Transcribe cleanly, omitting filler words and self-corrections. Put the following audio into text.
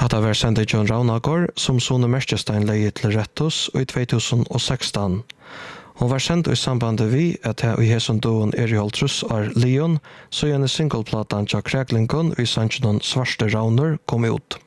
Hatta var sendt i John Raunagård som Sone Merkestein leie til Rettus i 2016. Hon var sendt i sambandet vi at her i hesson doen i Holtrus Leon, så gjerne singleplatan Jack Kräklingon i Sanchinon Svarte Rauner kom ut.